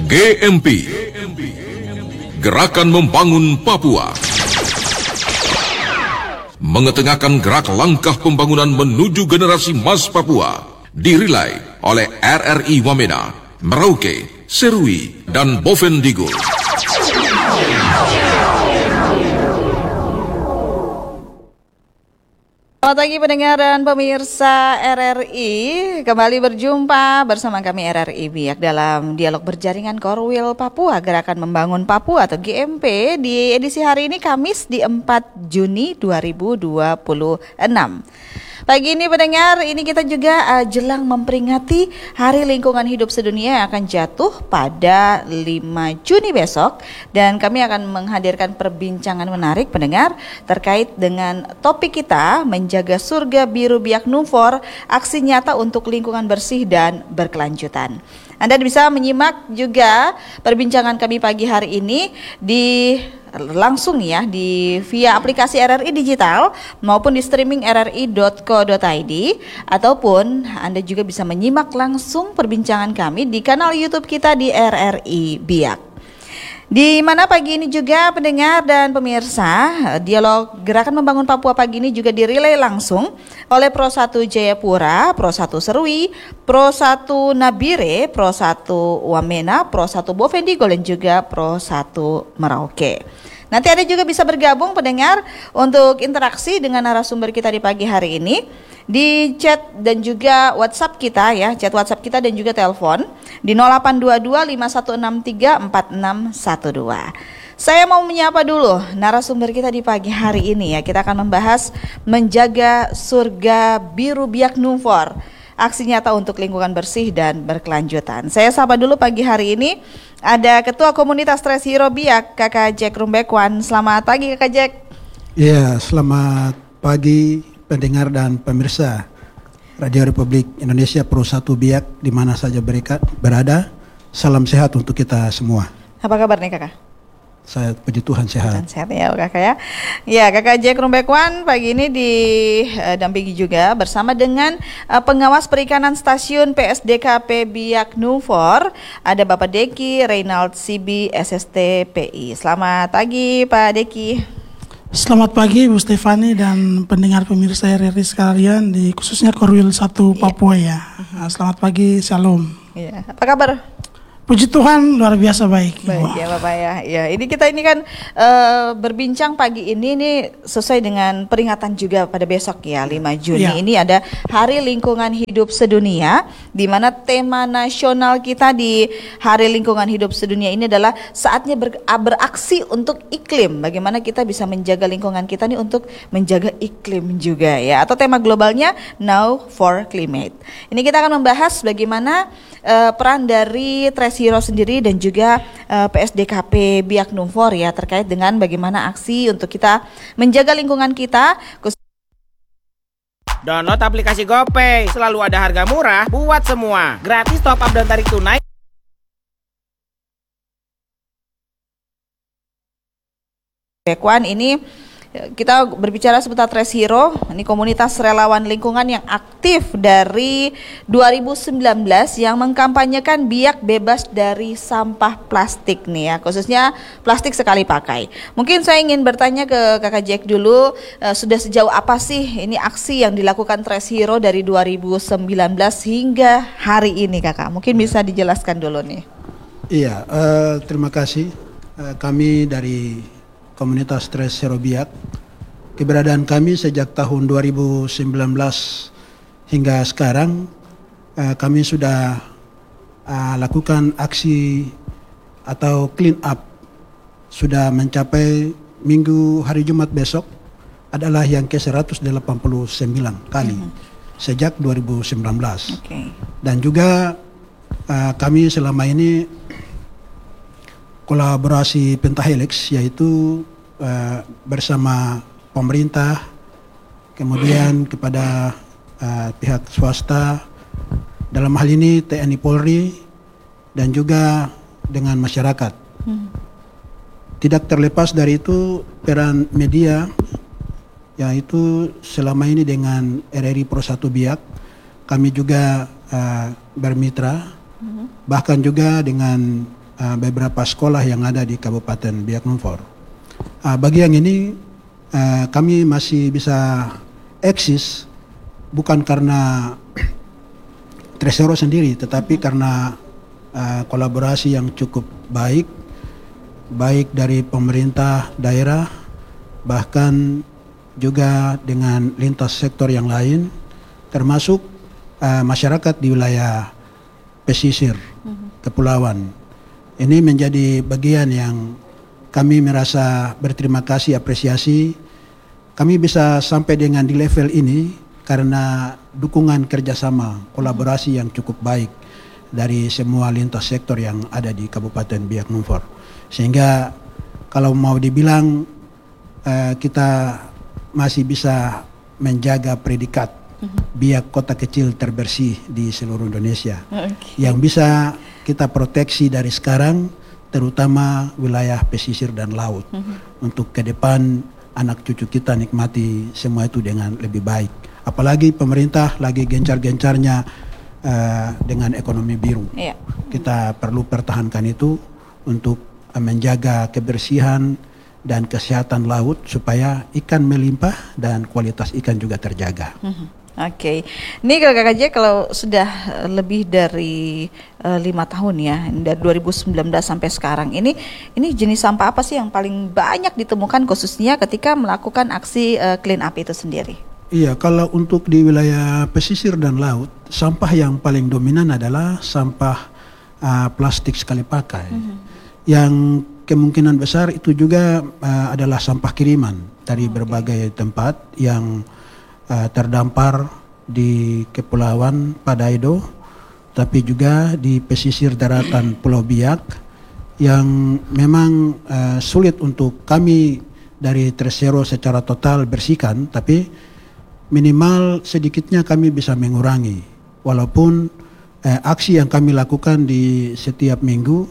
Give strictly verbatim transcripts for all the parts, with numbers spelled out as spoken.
G M P, Gerakan Membangun Papua, mengetengahkan gerak langkah pembangunan menuju generasi emas Papua, dirilai oleh R R I Wamena, Merauke, Serui, dan Bovendigul. Selamat pagi pendengar dan pemirsa R R I, kembali berjumpa bersama kami R R I Biak dalam dialog berjaringan Korwil Papua, Gerakan Membangun Papua atau G M P di edisi hari ini Kamis di empat Juni dua ribu dua puluh enam. Pagi ini pendengar, ini kita juga uh, jelang memperingati Hari Lingkungan Hidup Sedunia yang akan jatuh pada lima Juni besok, dan kami akan menghadirkan perbincangan menarik pendengar terkait dengan topik kita, menjaga surga biru Biak Numfor, aksi nyata untuk lingkungan bersih dan berkelanjutan. Anda bisa menyimak juga perbincangan kami pagi hari ini di langsung ya di via aplikasi R R I Digital maupun di streaming r r i dot co dot i d, ataupun Anda juga bisa menyimak langsung perbincangan kami di kanal YouTube kita di R R I Biak. Di mana pagi ini juga pendengar dan pemirsa, dialog Gerakan Membangun Papua pagi ini juga dirilai langsung oleh Pro satu Jayapura, Pro satu Serui, Pro satu Nabire, Pro satu Wamena, Pro satu Bovendigul, dan juga Pro satu Merauke. Nanti Anda juga bisa bergabung pendengar untuk interaksi dengan narasumber kita di pagi hari ini di chat dan juga WhatsApp kita ya, chat WhatsApp kita dan juga telepon di nol delapan dua dua lima satu enam tiga empat enam satu dua. Saya mau menyapa dulu narasumber kita di pagi hari ini ya. Kita akan membahas menjaga surga biru Biak Numfor, aksi nyata untuk lingkungan bersih dan berkelanjutan. Saya sapa dulu pagi hari ini ada Ketua Komunitas Tres Hero Biak, Kakak Jack Rumbekwan. Selamat pagi Kakak Jack. Iya, selamat pagi pendengar dan pemirsa Radio Republik Indonesia Pro satu Biak di mana saja mereka berada. Salam sehat untuk kita semua. Apa kabar nih Kakak? Saya puji Tuhan sehat. Tuhan sehat ya Kakak ya. Ya, Kakak Jack Rumbekwan pagi ini didampingi juga bersama dengan uh, pengawas perikanan stasiun P S D K P Biak Numfor, ada Bapak Deki Reynald Sibi S S T P I. Selamat pagi Pak Deki. Selamat pagi Bu Stefani dan pendengar pemirsa R R I sekalian, di khususnya Korwil satu Papua ya. Uh-huh. Selamat pagi, Shalom. Ya, apa kabar? Puji Tuhan luar biasa baik. Baik ya Bapak ya. Ya, ini kita ini kan uh, berbincang pagi ini ini sesuai dengan peringatan juga pada besok ya lima Juni. Ya. Ini ada Hari Lingkungan Hidup Sedunia, di mana tema nasional kita di Hari Lingkungan Hidup Sedunia ini adalah saatnya ber, beraksi untuk iklim. Bagaimana kita bisa menjaga lingkungan kita nih untuk menjaga iklim juga ya. Atau tema globalnya Now for Climate. Ini kita akan membahas bagaimana uh, peran dari Tres Hero sendiri dan juga uh, P S D K P Biak Numfor ya, terkait dengan bagaimana aksi untuk kita menjaga lingkungan kita. Download aplikasi GoPay, selalu ada harga murah buat semua. Gratis top up dan tarik tunai. Bekwan ini kita berbicara seputar Tres Hero, ini komunitas relawan lingkungan yang aktif dari dua ribu sembilan belas yang mengkampanyekan Biak bebas dari sampah plastik nih ya, khususnya plastik sekali pakai. Mungkin saya ingin bertanya ke Kakak Jack dulu, uh, sudah sejauh apa sih ini aksi yang dilakukan Tres Hero dari dua ribu sembilan belas hingga hari ini Kakak? Mungkin bisa dijelaskan dulu nih. Iya, uh, terima kasih. Uh, kami dari Komunitas Tres Hero Biak, keberadaan kami sejak tahun dua ribu sembilan belas hingga sekarang, uh, kami sudah uh, lakukan aksi atau clean up, sudah mencapai minggu hari Jumat besok adalah yang ke seratus delapan puluh sembilan kali mm-hmm. sejak dua ribu sembilan belas. Okay. Dan juga uh, kami selama ini kolaborasi pentahelix, yaitu uh, bersama pemerintah, kemudian kepada uh, pihak swasta, dalam hal ini T N I Polri, dan juga dengan masyarakat. Hmm. Tidak terlepas dari itu peran media, yaitu selama ini dengan R R I Pro satu Biak, kami juga uh, bermitra, hmm. bahkan juga dengan uh, beberapa sekolah yang ada di Kabupaten Biak Numfor. Uh, bagi yang ini uh, kami masih bisa eksis bukan karena Tresero sendiri, tetapi karena uh, kolaborasi yang cukup baik, baik dari pemerintah daerah, bahkan juga dengan lintas sektor yang lain, termasuk uh, masyarakat di wilayah pesisir, kepulauan. Ini menjadi bagian yang kami merasa berterima kasih, apresiasi. Kami bisa sampai dengan di level ini karena dukungan kerjasama, kolaborasi yang cukup baik dari semua lintas sektor yang ada di Kabupaten Biak Numfor. Sehingga kalau mau dibilang uh, kita masih bisa menjaga predikat Biak kota kecil terbersih di seluruh Indonesia. Okay. Yang bisa kita proteksi dari sekarang, terutama wilayah pesisir dan laut. Uh-huh. Untuk ke depan anak cucu kita nikmati semua itu dengan lebih baik. Apalagi pemerintah lagi gencar-gencarnya uh, dengan ekonomi biru. Yeah. Kita perlu pertahankan itu untuk uh, menjaga kebersihan dan kesehatan laut supaya ikan melimpah dan kualitas ikan juga terjaga. Uh-huh. Oke, okay. Ini Kak K J kalau sudah lebih dari uh, lima tahun ya, dari dua ribu sembilan belas sampai sekarang ini, ini jenis sampah apa sih yang paling banyak ditemukan khususnya ketika melakukan aksi uh, clean up itu sendiri? Iya, kalau untuk di wilayah pesisir dan laut, sampah yang paling dominan adalah sampah uh, plastik sekali pakai, mm-hmm. yang kemungkinan besar itu juga uh, adalah sampah kiriman dari okay. berbagai tempat yang Uh, terdampar di Kepulauan Padaido, tapi juga di pesisir daratan Pulau Biak yang memang uh, sulit untuk kami dari Tresero secara total bersihkan, tapi minimal sedikitnya kami bisa mengurangi. Walaupun uh, aksi yang kami lakukan di setiap minggu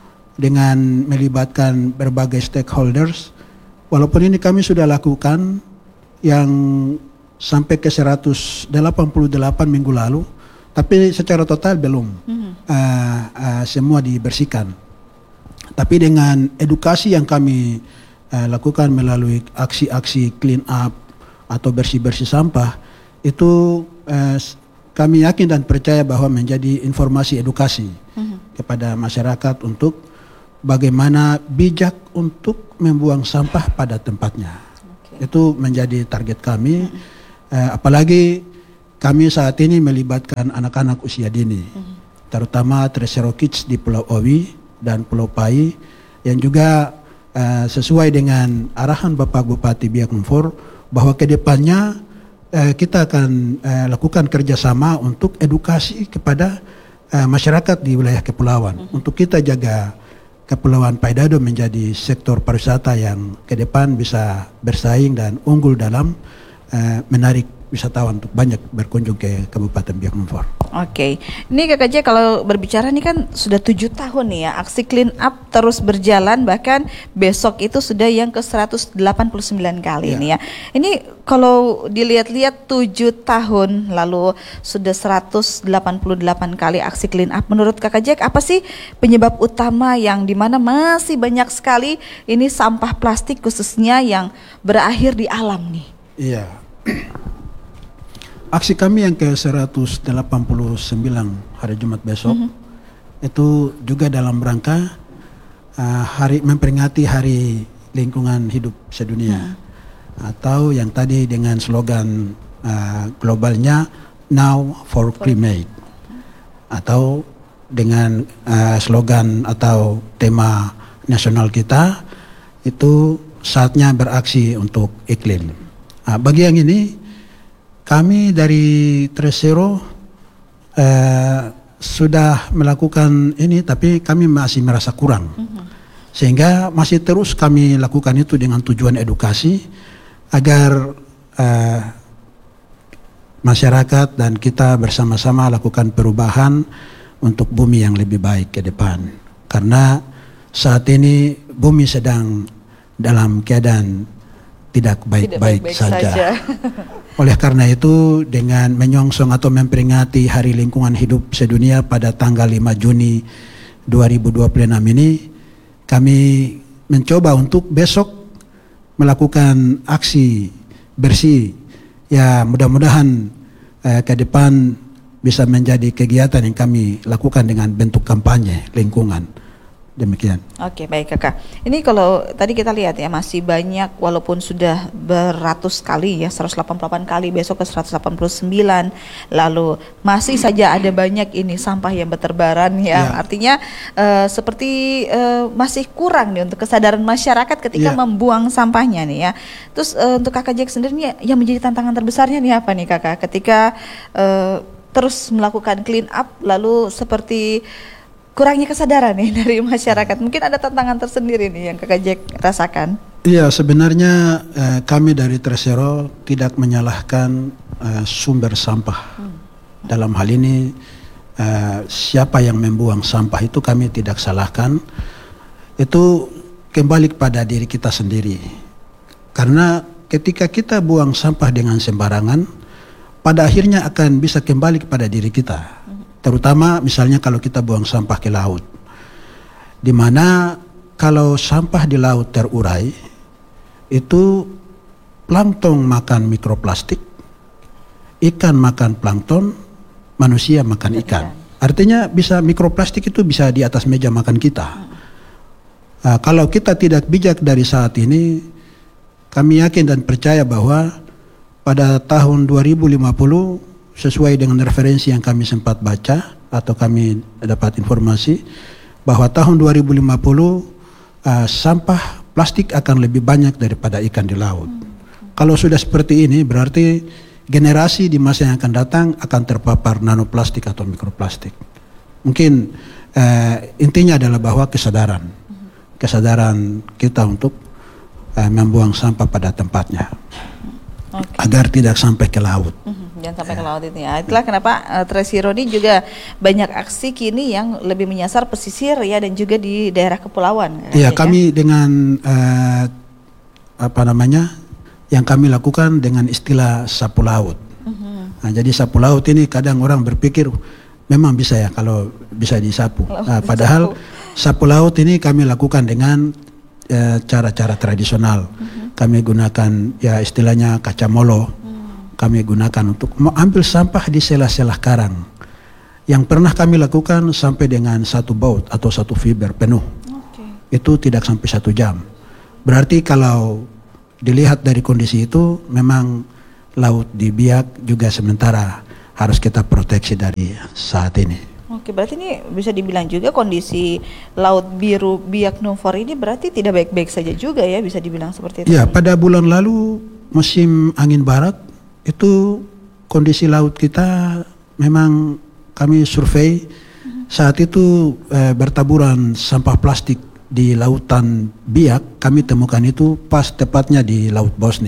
dengan melibatkan berbagai stakeholders, walaupun ini kami sudah lakukan yang sampai ke seratus delapan puluh delapan minggu lalu, tapi secara total belum mm-hmm. uh, uh, semua dibersihkan. Tapi dengan edukasi yang kami uh, lakukan melalui aksi-aksi clean up atau bersih-bersih sampah, itu uh, kami yakin dan percaya bahwa menjadi informasi edukasi mm-hmm. kepada masyarakat untuk bagaimana bijak untuk membuang sampah pada tempatnya. Okay. Itu menjadi target kami. Mm-hmm. Uh, apalagi kami saat ini melibatkan anak-anak usia dini, mm-hmm. terutama Tresero Kids di Pulau Owi dan Pulau Pai, yang juga uh, sesuai dengan arahan Bapak Bupati Biak Numfor bahwa kedepannya uh, kita akan uh, lakukan kerjasama untuk edukasi kepada uh, masyarakat di wilayah kepulauan, mm-hmm. untuk kita jaga Kepulauan Padaido menjadi sektor pariwisata yang ke depan bisa bersaing dan unggul dalam Uh, menarik wisatawan untuk banyak berkunjung ke Kabupaten Biak Numfor. Oke, okay. Ini Kak K J kalau berbicara nih kan sudah tujuh tahun nih ya, aksi clean up terus berjalan, bahkan besok itu sudah yang ke seratus delapan puluh sembilan kali yeah. nih ya. Ini kalau dilihat-lihat tujuh tahun lalu sudah seratus delapan puluh delapan kali aksi clean up, menurut Kak K J apa sih penyebab utama yang dimana masih banyak sekali ini sampah plastik khususnya yang berakhir di alam nih? Iya. Aksi kami yang ke seratus delapan puluh sembilan hari Jumat besok mm-hmm. itu juga dalam rangka uh, hari memperingati Hari Lingkungan Hidup Sedunia, mm-hmm. atau yang tadi dengan slogan uh, globalnya Now for Climate, atau dengan uh, slogan atau tema nasional kita itu saatnya beraksi untuk iklim. Nah, bagi yang ini kami dari Tresero eh, sudah melakukan ini, tapi kami masih merasa kurang, mm-hmm. sehingga masih terus kami lakukan itu dengan tujuan edukasi agar eh, masyarakat dan kita bersama-sama lakukan perubahan untuk bumi yang lebih baik ke depan. Karena saat ini bumi sedang dalam keadaan tidak baik-baik saja. saja. Oleh karena itu, dengan menyongsong atau memperingati Hari Lingkungan Hidup Sedunia pada tanggal lima Juni dua ribu dua puluh enam ini kami mencoba untuk besok melakukan aksi bersih. Ya, mudah-mudahan eh, ke depan bisa menjadi kegiatan yang kami lakukan dengan bentuk kampanye lingkungan. Demikian. Oke, baik Kakak. Ini kalau tadi kita lihat ya, masih banyak walaupun sudah beratus kali ya, seratus delapan puluh delapan kali, besok ke seratus delapan puluh sembilan, lalu masih saja ada banyak ini sampah yang berterbaran ya. Ya. Artinya uh, seperti uh, masih kurang nih untuk kesadaran masyarakat ketika ya. membuang sampahnya nih ya. Terus uh, untuk Kakak Jack sendiri nih, yang menjadi tantangan terbesarnya nih apa nih Kakak ketika uh, terus melakukan clean up lalu seperti kurangnya kesadaran nih dari masyarakat? Mungkin ada tantangan tersendiri nih yang Kakak Jack rasakan. Iya, sebenarnya eh, kami dari Tresero tidak menyalahkan eh, sumber sampah. Hmm. Dalam hal ini eh, siapa yang membuang sampah itu kami tidak salahkan. Itu kembali kepada diri kita sendiri. Karena ketika kita buang sampah dengan sembarangan, pada akhirnya akan bisa kembali kepada diri kita. Terutama misalnya kalau kita buang sampah ke laut, di mana kalau sampah di laut terurai, itu plankton makan mikroplastik, ikan makan plankton, manusia makan ikan. Artinya bisa mikroplastik itu bisa di atas meja makan kita. Nah, kalau kita tidak bijak dari saat ini, kami yakin dan percaya bahwa pada tahun dua ribu lima puluh, sesuai dengan referensi yang kami sempat baca atau kami dapat informasi bahwa tahun dua ribu lima puluh uh, sampah plastik akan lebih banyak daripada ikan di laut. Hmm. Kalau sudah seperti ini berarti generasi di masa yang akan datang akan terpapar nanoplastik atau mikroplastik. Mungkin uh, intinya adalah bahwa kesadaran, hmm. kesadaran kita untuk uh, membuang sampah pada tempatnya, okay. agar tidak sampai ke laut. Hmm. Jangan sampai ke laut itu ya. Itulah kenapa uh, Tresero ini juga banyak aksi kini yang lebih menyasar pesisir ya, dan juga di daerah kepulauan. Iya, ya, kami dengan uh, apa namanya yang kami lakukan dengan istilah sapu laut. Uh-huh. Nah, jadi sapu laut ini kadang orang berpikir memang bisa ya kalau bisa disapu. Nah, padahal sapu laut ini kami lakukan dengan uh, cara-cara tradisional. Uh-huh. Kami gunakan ya istilahnya kacamolo. Kami gunakan untuk mengambil sampah di sela-sela karang. Yang pernah kami lakukan sampai dengan satu baut atau satu fiber penuh. Okay. Itu tidak sampai satu jam. Berarti kalau dilihat dari kondisi itu, memang laut di Biak juga sementara harus kita proteksi dari saat ini. Oke, berarti ini bisa dibilang juga kondisi Laut Biru Biak Numfor ini berarti tidak baik-baik saja juga ya, bisa dibilang seperti itu. Ya, pada bulan lalu musim angin barat, itu kondisi laut kita memang kami survei saat itu eh, bertaburan sampah plastik di lautan Biak. Kami temukan itu pas tepatnya di Laut Bosnik.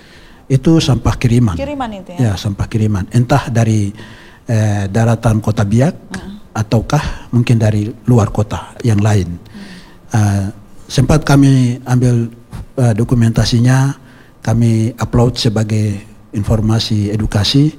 Itu sampah kiriman. Kiriman itu ya? Ya, sampah kiriman. Entah dari eh, daratan kota Biak uh. ataukah mungkin dari luar kota yang lain. Uh. Uh, sempat kami ambil uh, dokumentasinya, kami upload sebagai informasi edukasi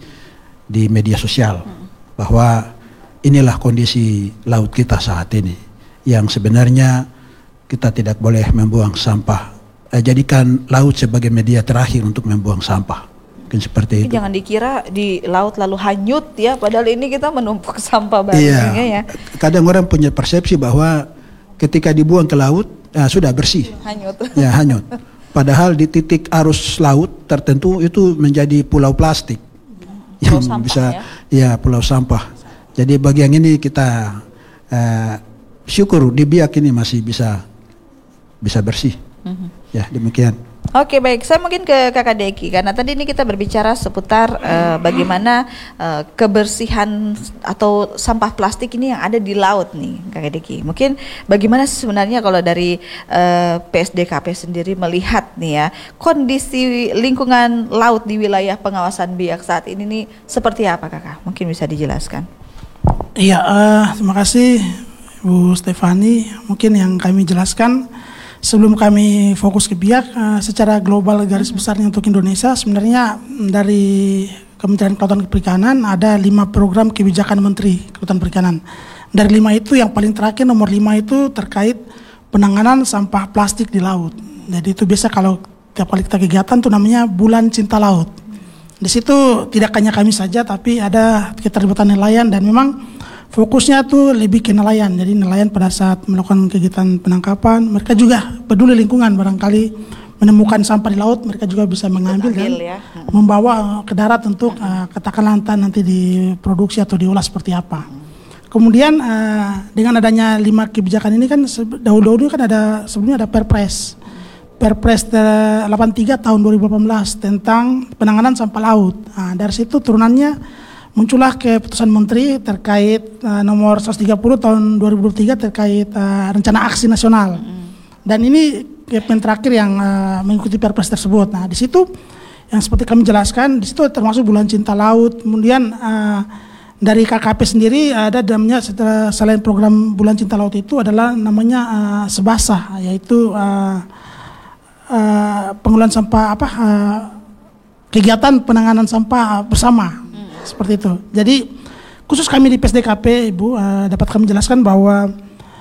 di media sosial hmm. bahwa inilah kondisi laut kita saat ini, yang sebenarnya kita tidak boleh membuang sampah. Eh, jadikan laut sebagai media terakhir untuk membuang sampah. Mungkin seperti itu. Jangan dikira di laut lalu hanyut ya, padahal ini kita menumpuk sampah banyak iya. ya. Kadang orang punya persepsi bahwa ketika dibuang ke laut ya, sudah bersih. Hanyut. Ya, hanyut. Padahal di titik arus laut tertentu itu menjadi pulau plastik yang sampah, bisa ya? ya pulau sampah. Jadi bagian ini kita uh, syukur di Biak ini masih bisa bisa bersih. Mm-hmm. Ya, demikian. Oke, baik, saya mungkin ke Kakak Deki, karena tadi ini kita berbicara seputar uh, bagaimana uh, kebersihan atau sampah plastik ini yang ada di laut nih, Kakak Deki. Mungkin bagaimana sebenarnya kalau dari uh, P S D K P sendiri melihat nih ya, kondisi lingkungan laut di wilayah pengawasan Biak saat ini nih seperti apa, Kakak? Mungkin bisa dijelaskan. Iya, uh, terima kasih Bu Stefani. Mungkin yang kami jelaskan, sebelum kami fokus ke Biak, uh, secara global garis besarnya untuk Indonesia, sebenarnya dari Kementerian Kelautan dan Perikanan ada lima program kebijakan Menteri Kelautan dan Perikanan. Dari lima itu yang paling terakhir nomor lima itu terkait penanganan sampah plastik di laut. Jadi itu biasa kalau tiap kali kita kegiatan tuh namanya Bulan Cinta Laut. Di situ tidak hanya kami saja tapi ada keterlibatan nelayan dan memang fokusnya tuh lebih ke nelayan. Jadi nelayan pada saat melakukan kegiatan penangkapan mereka juga peduli lingkungan, barangkali menemukan sampah di laut mereka juga bisa mengambil dan ya. membawa ke darat untuk uh, katakanlah nanti diproduksi atau diolah seperti apa. Kemudian uh, dengan adanya lima kebijakan ini kan dahulu-dahulu kan ada sebelumnya ada Perpres Perpres delapan puluh tiga tahun dua ribu delapan belas tentang penanganan sampah laut. Nah, dari situ turunannya muncullah keputusan Menteri terkait uh, nomor seratus tiga puluh tahun dua ribu dua puluh tiga terkait uh, rencana aksi nasional. Dan ini yang terakhir yang uh, mengikuti Perpres tersebut. Nah, di situ yang seperti kami jelaskan, di situ termasuk Bulan Cinta Laut, kemudian uh, dari K K P sendiri ada namanya selain program Bulan Cinta Laut itu adalah namanya uh, Sebasa, yaitu uh, uh, pengelolaan sampah apa uh, kegiatan penanganan sampah bersama hmm. seperti itu. Jadi khusus kami di P S D K P Ibu uh, dapat kami jelaskan bahwa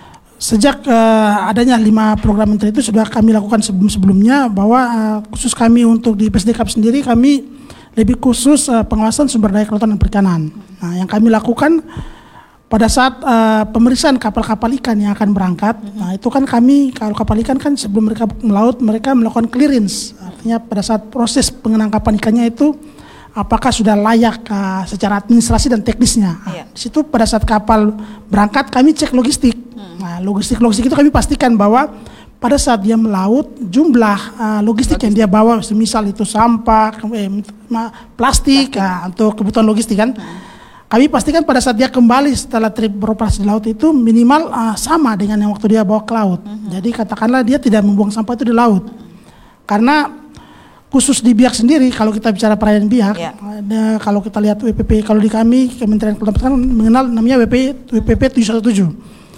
sejak uh, adanya lima program menteri itu sudah kami lakukan sebelum-sebelumnya bahwa uh, khusus kami untuk di P S D K P sendiri kami lebih khusus uh, pengawasan sumber daya kelautan dan perikanan. Nah, yang kami lakukan pada saat uh, pemeriksaan kapal-kapal ikan yang akan berangkat, mm-hmm. nah itu kan kami kalau kapal ikan kan sebelum mereka melaut mereka melakukan clearance, artinya pada saat proses penangkapan ikannya itu apakah sudah layak uh, secara administrasi dan teknisnya. Nah, yeah. Di situ pada saat kapal berangkat kami cek logistik. Mm. Nah, logistik-logistik itu kami pastikan bahwa pada saat dia melaut jumlah uh, logistik, logistik yang dia bawa semisal itu sampah, eh, plastik, plastik. Uh, untuk kebutuhan logistik kan. Hmm. Kami pastikan pada saat dia kembali setelah trip beroperasi di laut itu minimal uh, sama dengan yang waktu dia bawa ke laut. Hmm. Jadi katakanlah dia tidak membuang sampah itu di laut. Karena khusus di Biak sendiri kalau kita bicara perayaan Biak, yeah. ada, kalau kita lihat W P P kalau di kami Kementerian Kelautan Perikanan mengenal namanya W P P tujuh satu tujuh.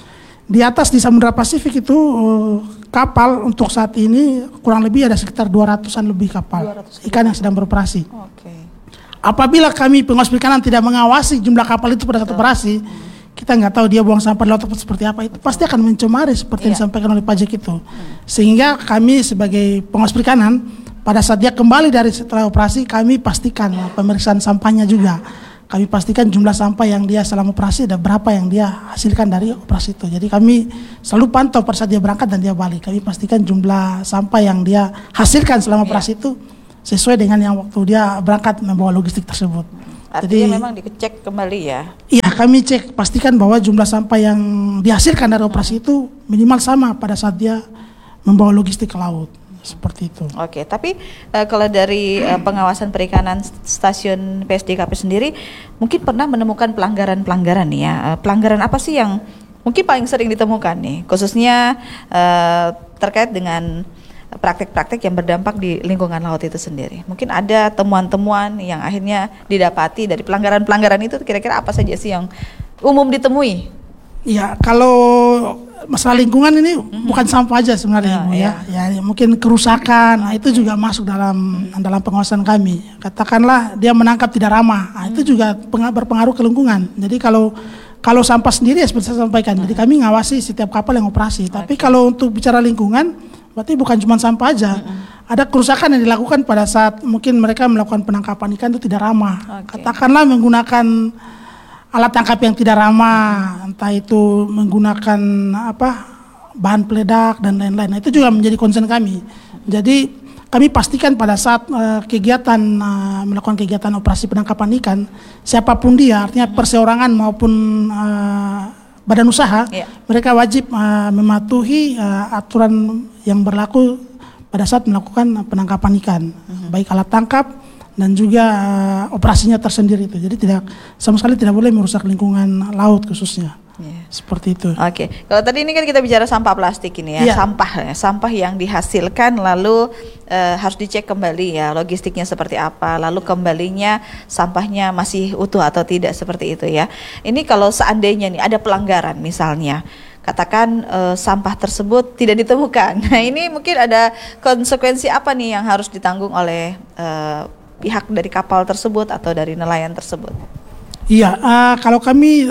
Di atas di Samudra Pasifik itu uh, kapal untuk saat ini kurang lebih ada sekitar dua ratusan lebih kapal dua ratus ikan yang sedang beroperasi. Okay. Apabila kami pengawas perikanan tidak mengawasi jumlah kapal itu pada saat operasi, hmm. kita nggak tahu dia buang sampah di laut seperti apa, itu pasti akan mencemari seperti yeah. yang disampaikan oleh pajak itu. Hmm. Sehingga kami sebagai pengawas perikanan pada saat dia kembali dari setelah operasi kami pastikan ya, pemeriksaan sampahnya juga. Kami pastikan jumlah sampah yang dia selama operasi ada berapa yang dia hasilkan dari operasi itu. Jadi kami selalu pantau pada saat dia berangkat dan dia balik. Kami pastikan jumlah sampah yang dia hasilkan selama operasi itu sesuai dengan yang waktu dia berangkat membawa logistik tersebut. Artinya jadi, memang dicek kembali ya? Iya, kami cek pastikan bahwa jumlah sampah yang dihasilkan dari operasi hmm. itu minimal sama pada saat dia membawa logistik ke laut. Seperti itu. Oke, tapi uh, kalau dari uh, pengawasan perikanan stasiun P S D K P sendiri, mungkin pernah menemukan pelanggaran-pelanggaran nih ya. Uh, pelanggaran apa sih yang mungkin paling sering ditemukan nih, khususnya uh, terkait dengan praktek-praktek yang berdampak di lingkungan laut itu sendiri. Mungkin ada temuan-temuan yang akhirnya didapati dari pelanggaran-pelanggaran itu, kira-kira apa saja sih yang umum ditemui? Ya, kalau masalah lingkungan ini mm-hmm. bukan sampah aja sebenarnya, oh, ya, ya. ya, mungkin kerusakan, nah, itu juga masuk dalam dalam pengawasan kami. Katakanlah dia menangkap tidak ramah, nah, itu juga berpengaruh ke lingkungan. Jadi kalau kalau sampah sendiri ya seperti saya sampaikan, jadi kami ngawasi setiap kapal yang operasi. Okay. Tapi kalau untuk bicara lingkungan, berarti bukan cuma sampah aja. Mm-hmm. Ada kerusakan yang dilakukan pada saat mungkin mereka melakukan penangkapan ikan itu tidak ramah. Okay. Katakanlah menggunakan alat tangkap yang tidak ramah, entah itu menggunakan apa bahan peledak dan lain-lain. Nah, itu juga menjadi concern kami. Jadi kami pastikan pada saat uh, kegiatan uh, melakukan kegiatan operasi penangkapan ikan, siapapun dia, artinya perseorangan maupun uh, badan usaha, yeah. mereka wajib uh, mematuhi uh, aturan yang berlaku pada saat melakukan penangkapan ikan, uh-huh. baik alat tangkap dan juga uh, operasinya tersendiri itu. Jadi tidak sama sekali tidak boleh merusak lingkungan laut khususnya. Yeah. Seperti itu. Oke. Okay. Kalau tadi ini kan kita bicara sampah plastik ini ya, yeah. sampah, sampah yang dihasilkan lalu uh, harus dicek kembali ya logistiknya seperti apa, lalu kembalinya sampahnya masih utuh atau tidak seperti itu ya. Ini kalau seandainya nih ada pelanggaran misalnya, katakan uh, sampah tersebut tidak ditemukan. Nah ini mungkin ada konsekuensi apa nih yang harus ditanggung oleh uh, pihak dari kapal tersebut atau dari nelayan tersebut? Iya, uh, kalau kami uh,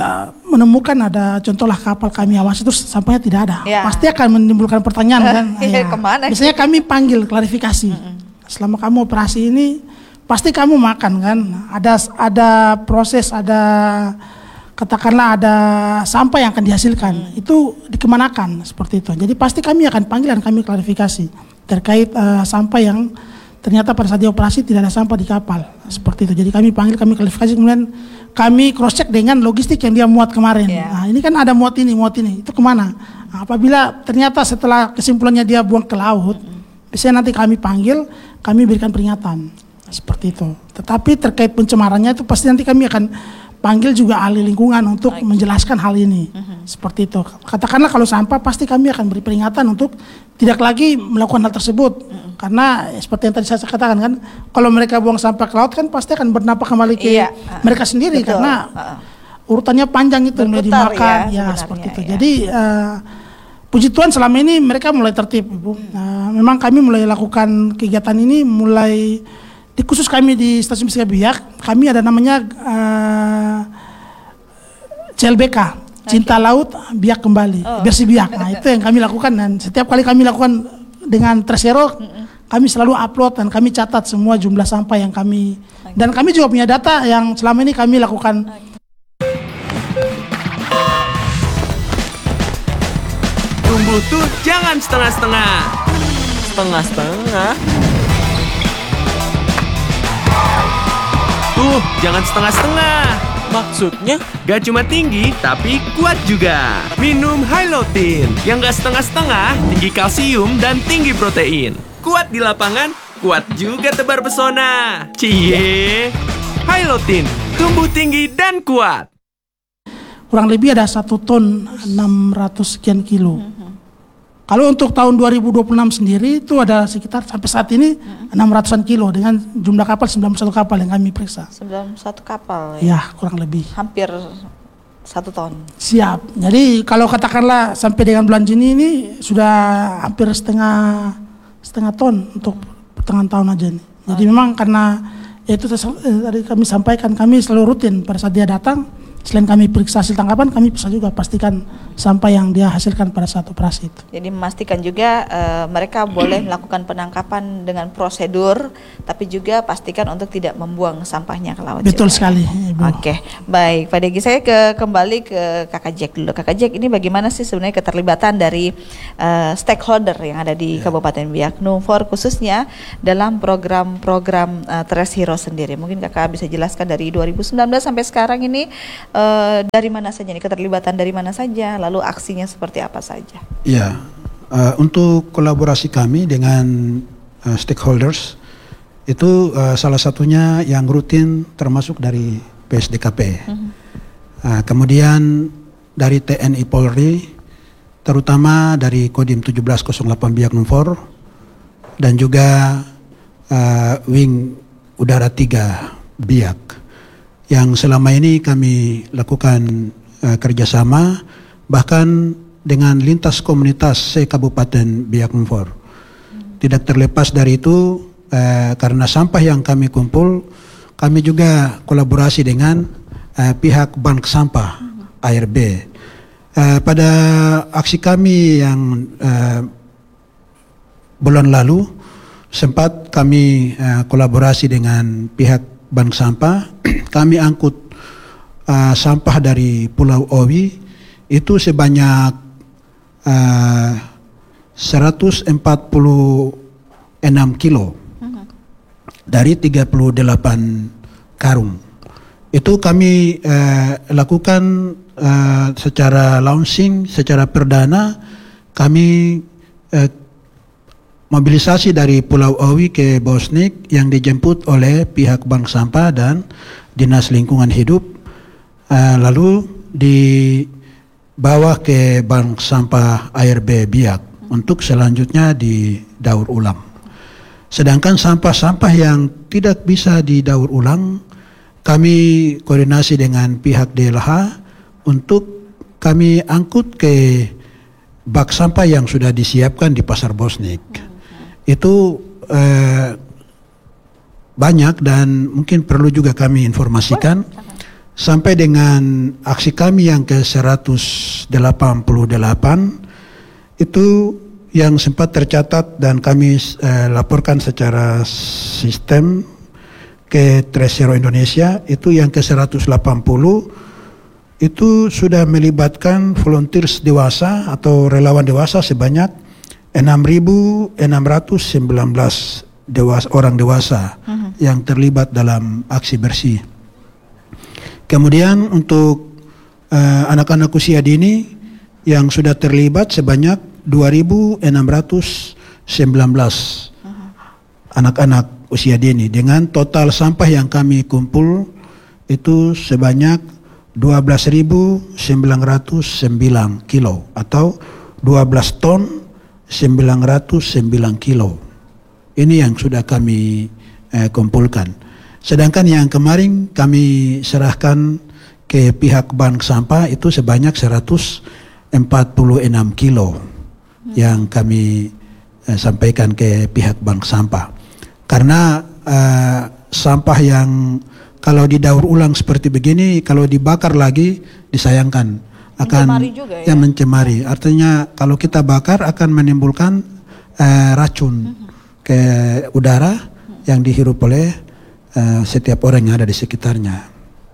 menemukan ada contohlah kapal kami awasi terus sampahnya tidak ada, Ya. pasti akan menimbulkan pertanyaan kan. Iya, Ya. kemana? Biasanya kami panggil klarifikasi. Selama kamu operasi ini pasti kamu makan kan, ada ada proses, ada katakanlah ada sampah yang akan dihasilkan, hmm. itu dikemanakan seperti itu. Jadi pasti kami akan panggil dan kami klarifikasi terkait uh, sampah yang ternyata pada saat dioperasi tidak ada sampah di kapal seperti itu. Jadi kami panggil, kami klarifikasi, kemudian kami cross check dengan logistik yang dia muat kemarin. Yeah. Nah ini kan ada muat ini, muat ini, itu kemana? Nah, apabila ternyata setelah kesimpulannya dia buang ke laut, hmm. biasanya nanti kami panggil, kami berikan peringatan seperti itu. Tetapi terkait pencemarannya itu pasti nanti kami akan panggil juga ahli lingkungan untuk okay. menjelaskan hal ini. Uh-huh. Seperti itu. Katakanlah kalau sampah pasti kami akan beri peringatan untuk tidak lagi melakukan hal tersebut. Uh-huh. Karena seperti yang tadi saya katakan kan, kalau mereka buang sampah ke laut kan pasti akan berdampak kembali ke iya. uh, mereka sendiri. Betul. Karena uh-uh. urutannya panjang itu, mulai dimakan, ya, ya seperti itu. Ya. Jadi uh, puji Tuhan selama ini mereka mulai tertib, Ibu. Uh, memang kami mulai lakukan kegiatan ini mulai di khusus kami di Stasiun Bus Biak, kami ada namanya uh, C L B K, Cinta okay. Laut Biak Kembali, oh. Bersih Biak. Nah itu yang kami lakukan, dan setiap kali kami lakukan dengan Tresero, mm-mm. kami selalu upload dan kami catat semua jumlah sampah yang kami, okay. dan kami juga punya data yang selama ini kami lakukan. Okay. Tumbuh tuh jangan setengah-setengah. Setengah-setengah? Tuh, jangan setengah-setengah. Maksudnya? Gak cuma tinggi, tapi kuat juga. Minum Hylotin, yang gak setengah-setengah, tinggi kalsium dan tinggi protein. Kuat di lapangan, kuat juga tebar pesona. Cie! Hylotin, tumbuh tinggi dan kuat. Kurang lebih ada satu ton enam ratus sekian kilo. Mm-hmm. Kalau untuk tahun dua ribu dua puluh enam sendiri itu ada sekitar sampai saat ini mm-hmm. enam ratusan kilo dengan jumlah kapal sembilan puluh satu kapal yang kami periksa. sembilan puluh satu kapal ya? Ya, kurang lebih. Hampir satu ton. Siap. Jadi kalau katakanlah sampai dengan bulan Juni ini sudah hampir setengah setengah ton untuk pertengahan tahun aja nih. Jadi oh. memang karena ya itu tadi kami sampaikan, kami selalu rutin pada saat dia datang. Selain kami periksa hasil tangkapan, kami bisa juga pastikan sampah yang dia hasilkan pada saat operasi itu. Jadi memastikan juga uh, mereka boleh melakukan penangkapan dengan prosedur, tapi juga pastikan untuk tidak membuang sampahnya ke laut. Betul juga. Sekali, Ibu. Oke, baik Pak Degi, saya ke kembali ke Kakak Jack dulu. Kakak Jack, ini bagaimana sih sebenarnya keterlibatan dari uh, stakeholder yang ada di yeah. Kabupaten Biak Numfor khususnya dalam program-program uh, Tres Hero sendiri? Mungkin Kakak bisa jelaskan dari dua ribu sembilan belas sampai sekarang ini. Uh, dari mana saja nih, keterlibatan dari mana saja, lalu aksinya seperti apa saja? Ya, uh, untuk kolaborasi kami dengan uh, stakeholders itu uh, salah satunya yang rutin termasuk dari P S D K P, uh-huh. uh, kemudian dari T N I Polri, terutama dari Kodim tujuh belas nol delapan Biak Numfor, dan juga uh, Wing Udara tiga Biak. Yang selama ini kami lakukan uh, kerjasama bahkan dengan lintas komunitas se-Kabupaten Biak Numfor. Hmm. Tidak terlepas dari itu, uh, karena sampah yang kami kumpul, kami juga kolaborasi dengan uh, pihak Bank Sampah hmm. A R B. Uh, pada aksi kami yang uh, bulan lalu, sempat kami uh, kolaborasi dengan pihak Bank Sampah. Kami angkut uh, sampah dari Pulau Owi itu sebanyak uh, seratus empat puluh enam kilo uh-huh. dari tiga puluh delapan karung. Itu kami uh, lakukan uh, secara launching, secara perdana. Kami uh, mobilisasi dari Pulau Owi ke Bosnik yang dijemput oleh pihak Bank Sampah dan Dinas Lingkungan Hidup, uh, lalu dibawa ke Bank Sampah A R B Biak hmm. untuk selanjutnya didaur ulang. Sedangkan sampah-sampah yang tidak bisa didaur ulang, kami koordinasi dengan pihak D L H untuk kami angkut ke bak sampah yang sudah disiapkan di Pasar Bosnik. Hmm. Itu uh, banyak dan mungkin perlu juga kami informasikan. sampai dengan aksi kami yang ke seratus delapan puluh delapan itu yang sempat tercatat dan kami eh, laporkan secara sistem ke Tresero Indonesia, itu yang ke seratus delapan puluh itu sudah melibatkan volunteers dewasa atau relawan dewasa sebanyak enam ribu enam ratus sembilan belas dewasa, orang dewasa uh-huh. yang terlibat dalam aksi bersih. Kemudian untuk uh, anak-anak usia dini yang sudah terlibat sebanyak dua ribu enam ratus sembilan belas uh-huh. anak-anak usia dini, dengan total sampah yang kami kumpul itu sebanyak dua belas ribu sembilan ratus sembilan kilo atau dua belas ton sembilan ratus sembilan kilo. Ini yang sudah kami eh, kumpulkan. Sedangkan yang kemarin kami serahkan ke pihak bank sampah itu sebanyak seratus empat puluh enam kilo hmm. yang kami eh, sampaikan ke pihak bank sampah. Karena eh, sampah yang kalau didaur ulang seperti begini, kalau dibakar lagi disayangkan akan mencemari juga, ya? yang mencemari. Artinya kalau kita bakar akan menimbulkan eh, racun uh-huh. ke udara uh-huh. yang dihirup oleh eh, setiap orang yang ada di sekitarnya.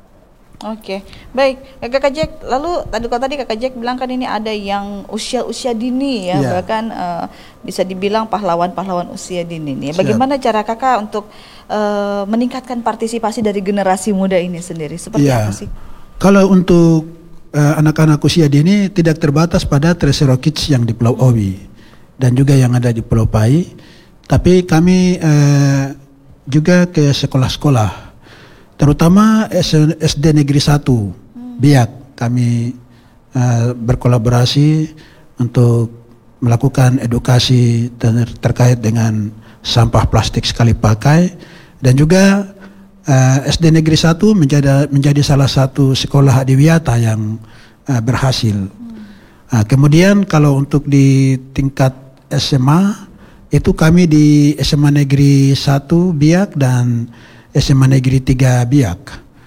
Oke, baik Kakak Jack. Lalu tadi kalau tadi Kakak Jack bilang kan ini ada yang usia-usia dini ya, yeah. bahkan uh, bisa dibilang pahlawan-pahlawan usia dini nih. Bagaimana Siap. cara Kakak untuk uh, meningkatkan partisipasi dari generasi muda ini sendiri? Seperti yeah. apa sih? Kalau untuk uh, anak-anak usia dini tidak terbatas pada Tresero Kids yang di Pulau Owi dan juga yang ada di Pulau Pai, tapi kami uh, juga ke sekolah-sekolah, terutama S D Negeri satu hmm. Biak. Kami uh, berkolaborasi untuk melakukan edukasi ter terkait dengan sampah plastik sekali pakai, dan juga uh, S D Negeri satu menjadi menjadi salah satu sekolah adiwiyata yang uh, berhasil. hmm. uh, Kemudian kalau untuk di tingkat S M A itu kami di S M A Negeri satu Biak dan S M A Negeri tiga Biak.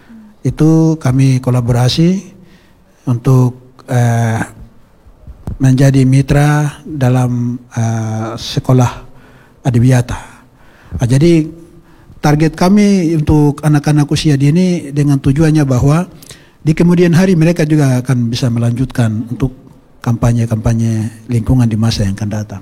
Itu kami kolaborasi untuk uh, menjadi mitra dalam uh, sekolah adiwiyata. Nah, jadi target kami untuk anak-anak usia dini dengan tujuannya bahwa di kemudian hari mereka juga akan bisa melanjutkan untuk kampanye-kampanye lingkungan di masa yang akan datang.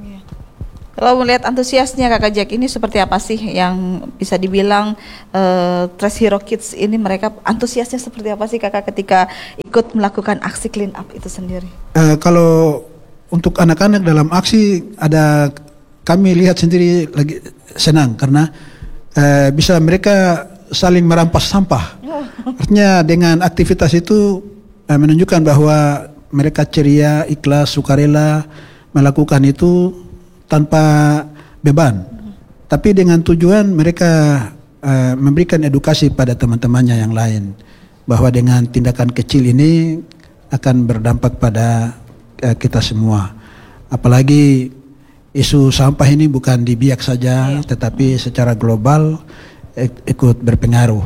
Kalau melihat antusiasnya Kakak Jack ini seperti apa sih yang bisa dibilang uh, Tresero Kids ini, mereka antusiasnya seperti apa sih Kakak ketika ikut melakukan aksi clean up itu sendiri? Uh, kalau untuk anak-anak dalam aksi ada, kami lihat sendiri lagi senang karena uh, bisa mereka saling merampas sampah. Artinya dengan aktivitas itu uh, menunjukkan bahwa mereka ceria, ikhlas, sukarela melakukan itu tanpa beban, mm-hmm. tapi dengan tujuan mereka uh, memberikan edukasi pada teman-temannya yang lain bahwa dengan tindakan kecil ini akan berdampak pada uh, kita semua. Apalagi isu sampah ini bukan di Biak saja, yeah. tetapi secara global ik- ikut berpengaruh.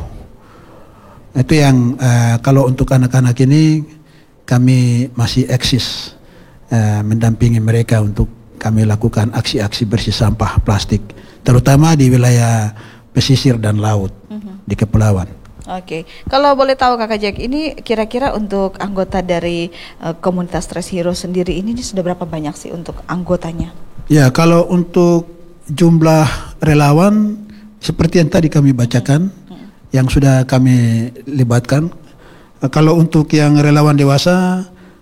Itu yang uh, kalau untuk anak-anak ini kami masih eksis uh, mendampingi mereka untuk kami lakukan aksi-aksi bersih sampah plastik, terutama di wilayah pesisir dan laut uh-huh. di kepulauan. Oke, okay. Kalau boleh tahu Kakak Jack, ini kira-kira untuk anggota dari uh, komunitas Tresero sendiri ini, ini sudah berapa banyak sih untuk anggotanya? Ya, kalau untuk jumlah relawan seperti yang tadi kami bacakan, uh-huh. yang sudah kami libatkan. Uh, kalau untuk yang relawan dewasa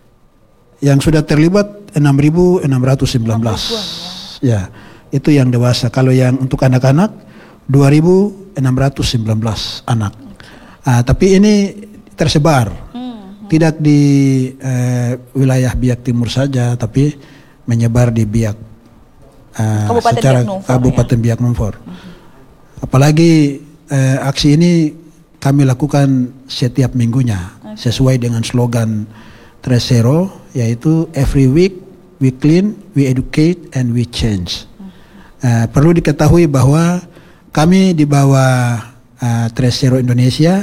yang sudah terlibat enam ribu enam ratus sembilan belas. Ya, itu yang dewasa. Kalau yang untuk anak-anak dua ribu enam ratus sembilan belas anak. Ah, tapi ini tersebar. Hmm. Tidak di eh, wilayah Biak Timur saja, tapi menyebar di Biak eh, Kabupaten secara Biak Numfor, Kabupaten ya? Biak Numfor. Hmm. Apalagi eh, aksi ini kami lakukan setiap minggunya, okay. sesuai dengan slogan Tresero, yaitu every week we clean, we educate, and we change. Uh, perlu diketahui bahwa kami di bawah uh, Tresero Indonesia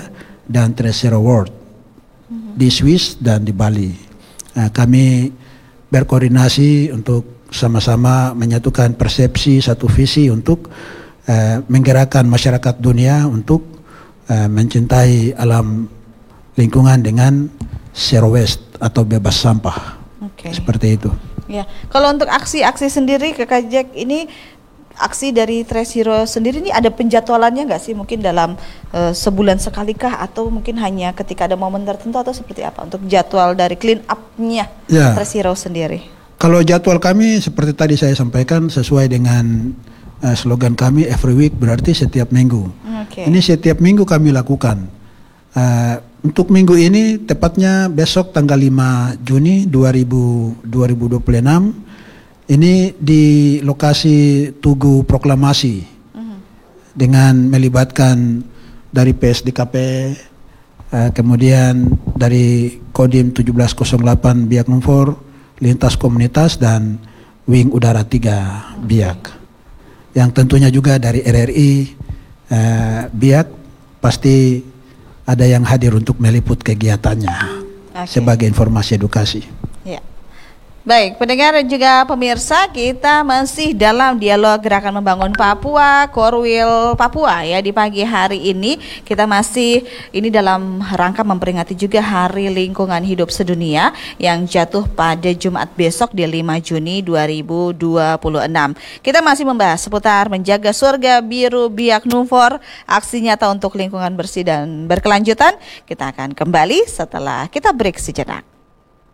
dan Tres Zero World di Swiss dan di Bali. Nah, kami berkoordinasi untuk sama-sama menyatukan persepsi satu visi untuk uh, menggerakkan masyarakat dunia untuk uh, mencintai alam lingkungan dengan zero waste atau bebas sampah. Okay. Seperti itu. Ya, kalau untuk aksi-aksi sendiri Kakak Jack ini, aksi dari Tres Zero sendiri ini ada penjadwalannya nggak sih? Mungkin dalam uh, sebulan sekalikah atau mungkin hanya ketika ada momen tertentu atau seperti apa untuk jadwal dari clean up-nya ya. Tres Zero sendiri? Kalau jadwal kami seperti tadi saya sampaikan sesuai dengan uh, slogan kami every week, berarti setiap minggu. Okay. Ini setiap minggu kami lakukan. Uh, untuk minggu ini tepatnya besok tanggal lima Juni dua ribu dua puluh enam ini di lokasi Tugu Proklamasi uh-huh. dengan melibatkan dari P S D K P, uh, kemudian dari Kodim tujuh belas nol delapan Biak Numfor, Lintas Komunitas dan Wing Udara tiga Biak. Yang tentunya juga dari R R I uh, Biak pasti ada yang hadir untuk meliput kegiatannya okay. sebagai informasi edukasi. Ya. Baik, pendengar dan juga pemirsa, kita masih dalam dialog Gerakan Membangun Papua, Korwil Papua ya. Di pagi hari ini kita masih ini dalam rangka memperingati juga Hari Lingkungan Hidup Sedunia yang jatuh pada Jumat besok di lima Juni dua ribu dua puluh enam. Kita masih membahas seputar menjaga surga biru Biak Numfor, aksi nyata untuk lingkungan bersih dan berkelanjutan. Kita akan kembali setelah kita break sejenak.